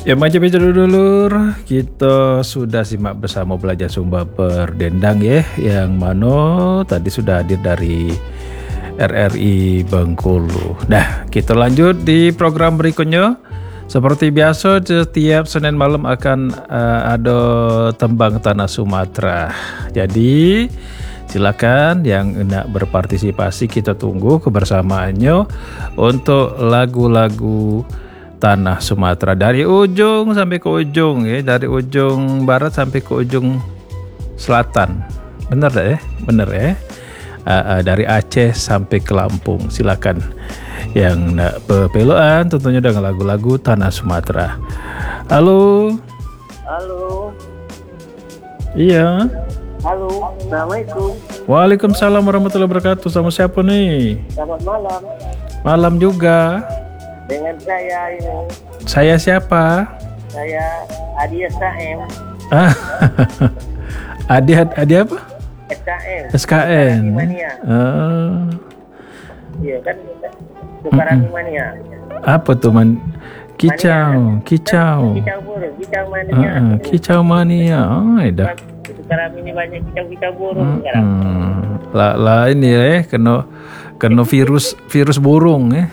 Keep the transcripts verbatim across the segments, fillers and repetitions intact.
Ya maju dulur, kita sudah simak bersama belajar Sumba Berdendang ya, yang mana tadi sudah hadir dari R R I Bengkulu. Nah, kita lanjut di program berikutnya. Seperti biasa, setiap Senin malam akan uh, ada tembang tanah Sumatera. Jadi silakan yang hendak berpartisipasi, kita tunggu kebersamaannya untuk lagu-lagu tanah Sumatera dari ujung sampai ke ujung ya, dari ujung barat sampai ke ujung selatan. Bener dah ya, bener ya. Uh, uh, dari Aceh sampai ke Lampung. Silakan yang nak pepeloan tentunya dengan lagu-lagu tanah Sumatera. Halo. Halo. Iya. Halo. Assalamualaikum. Waalaikumsalam warahmatullahi wabarakatuh. Sama siapa nih? Selamat malam. Malam juga. Dengan saya ini. Saya siapa? Saya Adi S K M. Ah. Adi Adi apa? S K M. S K N. Ah. Iya kan? Sukarami mania. Apa tuh man? Kicau, mania. kicau. Kicau burung, kicau mania. Uh, uh, kicau mania. Oh, dah. Sukarami ini banyak kicau-kicau burung uh, sekarang. Uh, lah, lah ini ya, kena kena virus virus burung ya.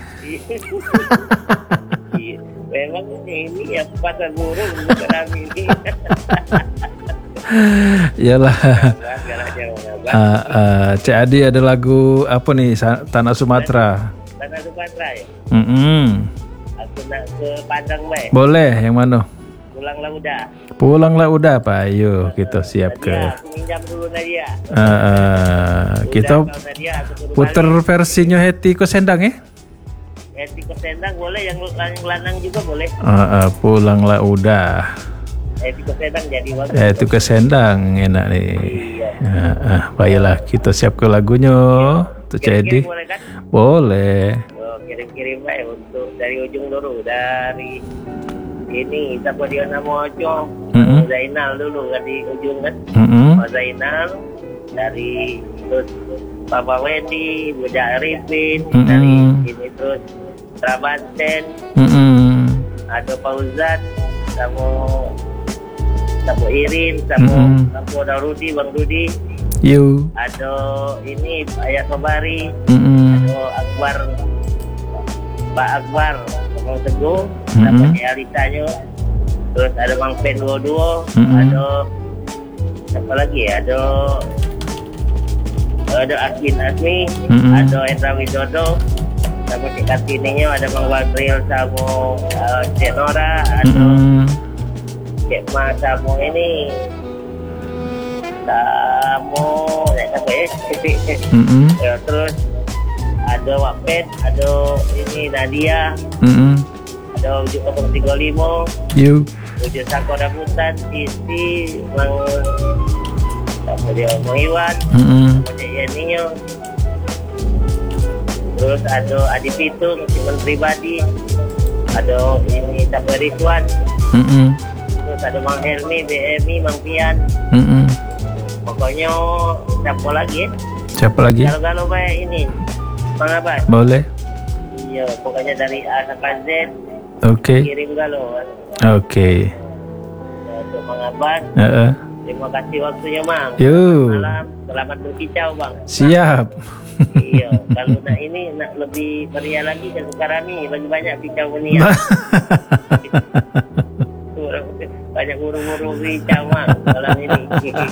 Memang ini ya pasar burung Sukarami ini. Iyalah. Uh, uh, Cik Adi ada lagu apa nih, Tanah Sumatera? Tanah Sumatera ya? Mm -mm. Aku nak ke Padang baik. Boleh, yang mana? Pulanglah udah. Pulanglah udah Pak. Ayo kita siap ke. Aku minjam dulu Nadia. Uh, uh, kita puter versinya Heti Kosendang ya? Heti Kosendang boleh, yang lanang juga boleh. Uh, uh, pulanglah udah. Heti Kosendang jadi bagus. Heti Kosendang enak nih. Iya. Uh, uh, baiklah kita siap ke lagunya. Tuh Cedi. Boleh kan? Boleh. Oh, kirim-kirim baik untuk dari ujung dulu, dari ini siapa dia nama Ojo, mm-hmm. Zainal dulu kan di ujung kan, mm-hmm. Zainal dari terus Papa Wendy, Budak Arifin, mm-hmm. dari ini terus Trabanten, mm-hmm. ada Fauzan, sama sama Irin, sama mm-hmm. sama Darudi, Bang Rudi, you, ada ini Ayat Sobari, mm-hmm. ada Akbar, Pak Akbar, Bang Teguh, mm-hmm. sama Alisanya, terus ada Bang Pen dua dua, mm-hmm. ada apa lagi ya, ada ada Asmin Asmi, mm-hmm. ada Endra Widodo, sama Cik Kartininya, ada Bang Waltril sama uh, Cik Nora, ada mm-hmm. Cik Ma sama ini sama ya apa ya, mm-hmm. ya terus ada Wapet, ada ini Nadia, mm-hmm. ada Ujuk nol tiga lima, you, Ujuk Sako Rambutan, Isi, Mang, apa dia, Mang Iwan, mm-hmm. sama Cik Yeninya, terus ada Adi Pitung, si Menteri Badi, ada ini Sabar Rizwan, mm-hmm. terus ada Mang Helmi, B M I, Mang Pian, mm-hmm. pokoknya siapa lagi? Siapa lagi? Kalau-kalau baik ini. Bang Abbas. Boleh. Iya, pokoknya dari A sampai Z. Oke. Okay. Kirim galau. Oke. Okay. Ya, untuk Bang Abbas. Uh-uh. Terima kasih waktunya, Bang. Yo. Malam, selamat berkicau, Bang. Siap. Iya, kalau nak ini nak lebih meriah lagi ke Sukarami, bagi banyak kicau mania. Banyak burung-burung kicau, Bang, malam ini.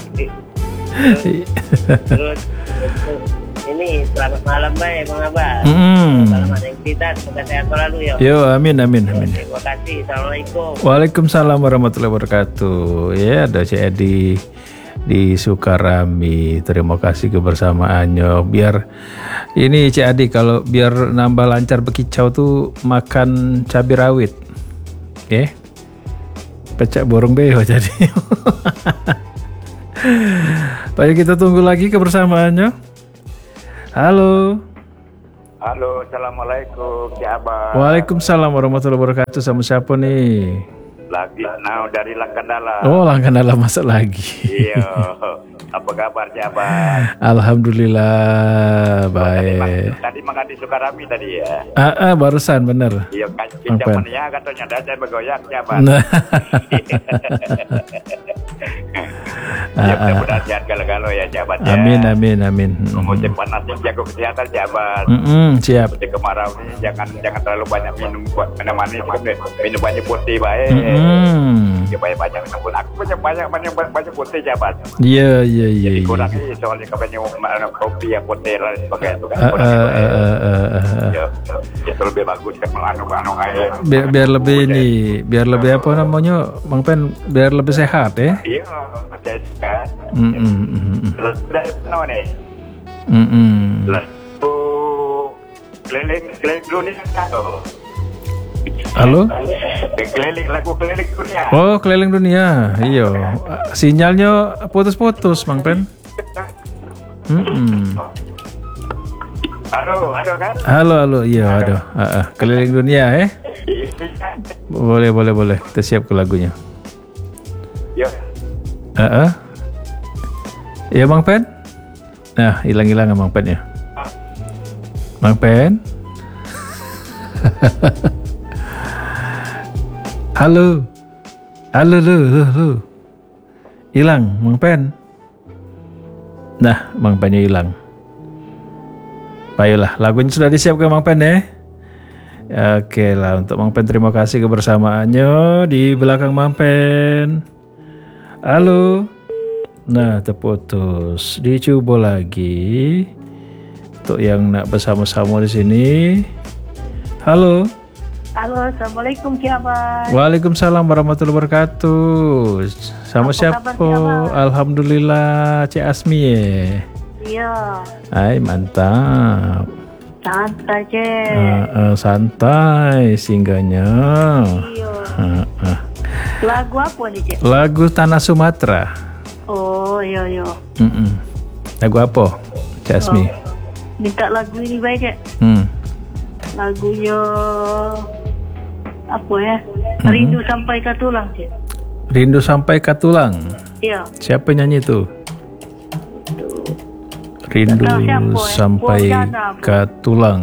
Terus, terus ini selamat malam baik Bang Abbas. Mm. Selamat aktivitas, semoga sehat selalu ya. Yo, amin amin amin. Terima kasih. Assalamualaikum. Waalaikumsalam warahmatullahi wabarakatuh. Ya, ada Cik Edi di Sukarami. Terima kasih kebersamaannya. Biar ini Cik Adi, kalau biar nambah lancar bekicau tuh makan cabai rawit. Oke. Okay? Pecah borong beho jadi. Baik, kita tunggu lagi kebersamaannya. Halo. Halo, assalamualaikum, Cik Abah. Waalaikumsalam warahmatullahi wabarakatuh. Sama siapa nih? Lagi, nah dari Langkandala. Oh, Langkandala masuk lagi. Iya. Apa kabar Jabat? Alhamdulillah baik. Tadi, tadi makan di Sukarami tadi ya. Ah, ah barusan bener. Iya kan zamannya katanya ada bergoyak Jabat. Nah. Ya mudah-mudahan sehat kalau-kalau ya Jabat ya. Amin amin amin. Musim panas jaga kesehatan Jabat. Mm -mm, siap. Musim kemarau ini jangan jangan terlalu banyak minum minum manis, minum banyak putih baik. Mm -mm. Ya banyak-banyak minum. Aku banyak banyak banyak banyak putih Jabat. Iya iya iya. Jadi kurang ini soalnya kebanyakan kopi yang putih dan sebagainya itu kan. Uh, uh, uh, uh, uh. Ya, ya lebih bagus kan melanu-lanu air. Biar, biar lebih ini, biar lebih apa namanya, Bang Pen, biar lebih sehat ya. Iya, sehat. Mm -mm, mm -mm. Terus dari mana nih? Mm -mm. Terus keliling keliling dunia satu. Halo? Keliling lagu keliling dunia. Oh, keliling dunia. Iya. Sinyalnya putus-putus, Bang Pen. Mm -mm. Halo, halo kan? Halo, halo. Iya, aduh. Uh, uh. Keliling dunia eh. Boleh, boleh, boleh. Kita siap ke lagunya. Ya. Uh, uh. Iya, Bang Pen. Nah, hilang-hilang Bang Pen ya. Bang Pen. Halo. Halo, lu, lu, lu. Hilang, Bang Pen. Nah, Bang Pennya hilang. Baiklah, lagunya sudah disiapkan Bang Pen ya. Oke lah, untuk Bang Pen terima kasih kebersamaannya di belakang Bang Pen. Halo. Nah, terputus. Dicoba lagi. Untuk yang nak bersama-sama di sini. Halo. Halo, assalamualaikum Kiabat. Waalaikumsalam warahmatullahi wabarakatuh. Sama Apa siapa? kabar, Alhamdulillah, Cik Asmi ya. Iya. Hai, mantap. Santai Cek. Uh, uh, santai singgahnya. Iya. Uh, uh. Lagu apa nih Cek? Lagu Tanah Sumatera. Oh iya iya. Mm -mm. Lagu apa, Cik Asmi? Oh. Minta lagu ini baik Cek. Hmm. Lagunya apa ya? Hmm. Rindu sampai ke tulang Cek. Rindu sampai ke tulang. Iya. Siapa nyanyi itu? Rindu Tak tahu siapa, eh. sampai Fauzana, Bu. ke tulang.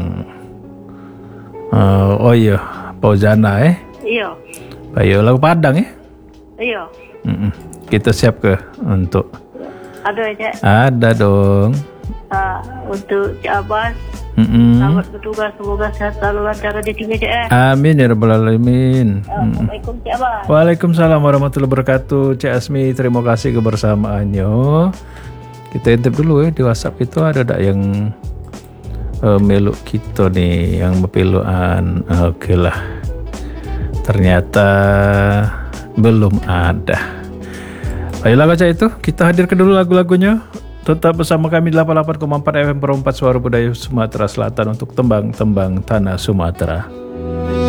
Uh, oh iya, Fauzana eh. Iya. Bayo lagu Padang eh. Iya. Mm -mm. Kita siap ke untuk? Ada ya Cek. Ada dong. Ah, untuk Cik Abbas. Mm -mm. Selamat bertugas, semoga sehat selalu lancar di timnya Cek eh. Amin ya rabbal alamin. Assalamualaikum Cik Abbas. Waalaikumsalam warahmatullahi wabarakatuh. Cik Asmi, terima kasih kebersamaannya. Kita intip dulu ya di WhatsApp itu ada tak yang uh, meluk kita nih, yang pelukan. Oke lah. Ternyata belum ada. Baiklah baca itu, kita hadirkan dulu lagu-lagunya. Tetap bersama kami delapan puluh delapan koma empat F M Perempat Suara Budaya Sumatera Selatan untuk tembang-tembang Tanah Sumatera.